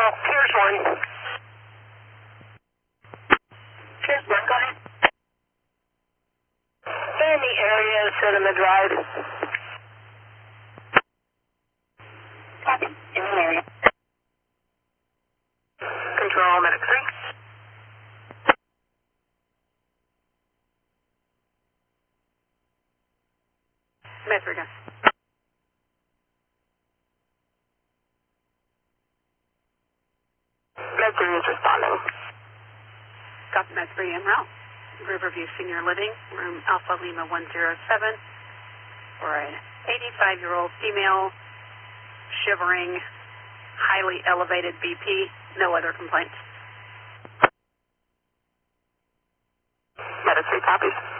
here's one. Here's one, go ahead. In the area of Cinema Drive. Copy. In the area. Control, medic 3. Med 3, guys. Med 3 is responding. Copy, Med 3 en route. Riverview Senior Living, room Alpha Lima 107, for an 85-year-old female, shivering, highly elevated BP, no other complaints. Med 3 copies.